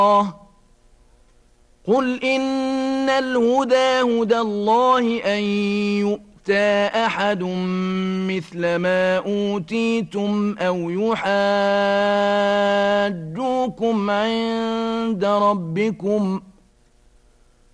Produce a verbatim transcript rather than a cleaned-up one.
قل إن الهدى هدى الله أن يؤتى أحد مثل ما أوتيتم أو يحاجوكم عند ربكم